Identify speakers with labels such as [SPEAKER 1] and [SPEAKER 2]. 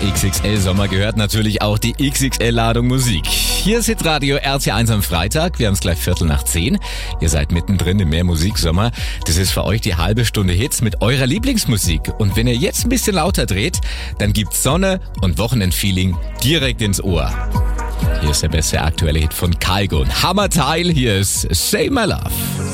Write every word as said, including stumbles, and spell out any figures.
[SPEAKER 1] X X L-Sommer gehört natürlich auch die X X L-Ladung Musik. Hier ist Hitradio R T eins am Freitag. Wir haben es gleich Viertel nach zehn. Ihr seid mittendrin im Mehr Musiksommer. Das ist für euch die halbe Stunde Hits mit eurer Lieblingsmusik. Und wenn ihr jetzt ein bisschen lauter dreht, dann gibt's Sonne und Wochenendfeeling direkt ins Ohr. Hier ist der beste aktuelle Hit von Kygo. Hammerteil, hier ist Save My Love.